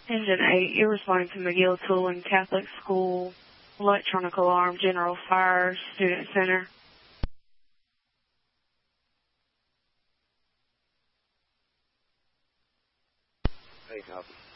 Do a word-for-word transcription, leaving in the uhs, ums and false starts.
Engine eight, you're responding to McGill Tooling Catholic School, Electronic Alarm, General Fire, Student Center. Hey, copy.